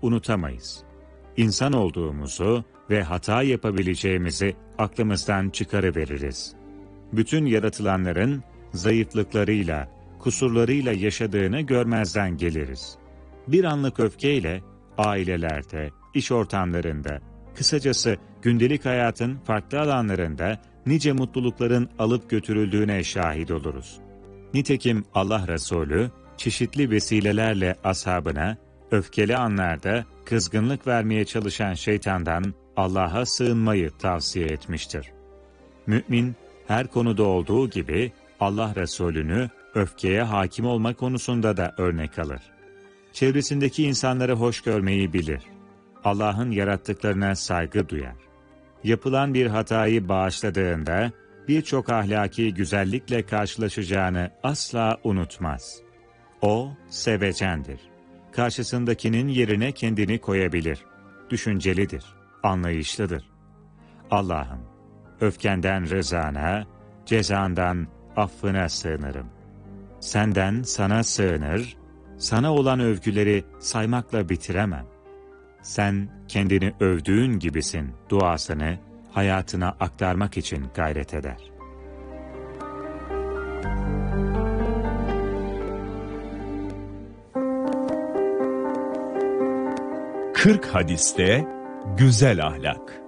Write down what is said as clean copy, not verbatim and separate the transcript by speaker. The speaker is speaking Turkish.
Speaker 1: unutamayız. İnsan olduğumuzu ve hata yapabileceğimizi aklımızdan çıkarıveririz. Bütün yaratılanların zayıflıklarıyla, kusurlarıyla yaşadığını görmezden geliriz. Bir anlık öfkeyle ailelerde, iş ortamlarında, kısacası gündelik hayatın farklı alanlarında nice mutlulukların alıp götürüldüğüne şahit oluruz. Nitekim Allah Resulü çeşitli vesilelerle ashabına öfkeli anlarda kızgınlık vermeye çalışan şeytandan Allah'a sığınmayı tavsiye etmiştir. Mümin her konuda olduğu gibi Allah Resulü'nü öfkeye hakim olma konusunda da örnek alır. Çevresindeki insanları hoş görmeyi bilir. Allah'ın yarattıklarına saygı duyar. Yapılan bir hatayı bağışladığında birçok ahlaki güzellikle karşılaşacağını asla unutmaz. O sevecendir. Karşısındakinin yerine kendini koyabilir. Düşüncelidir, anlayışlıdır. Allah'ım, öfkenden rızana, cezandan affına sığınırım. Senden sana sığınır, sana olan övgüleri saymakla bitiremem. Sen kendini övdüğün gibisin duasını hayatına aktarmak için gayret eder.
Speaker 2: Kırk hadiste güzel ahlak.